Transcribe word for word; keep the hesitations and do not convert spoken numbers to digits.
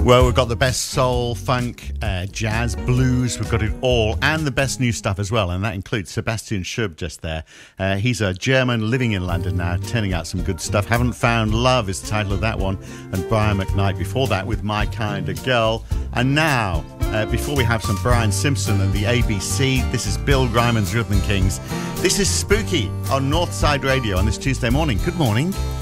Well, we've got the best soul, funk, uh, jazz, blues. We've got it all, and the best new stuff as well. And that includes Sebastian Schub just there. Uh, he's a German living in London now, turning out some good stuff. Haven't Found Love is the title of that one. And Brian McKnight before that with My Kind of Girl. And now, uh, before we have some Brian Simpson and the A B C, this is Bill Ryman's Rhythm Kings. This is Spooky on Northside Radio on this Tuesday morning. Good morning.